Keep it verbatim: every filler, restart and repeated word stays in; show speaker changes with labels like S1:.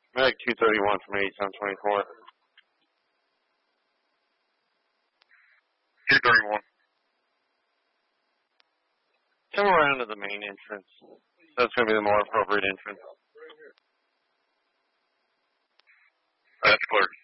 S1: Like two thirty-one from eighty-seven twenty-four.
S2: two thirty-one.
S1: Come around to the main entrance. That's going to be the more appropriate entrance.
S2: That's clear.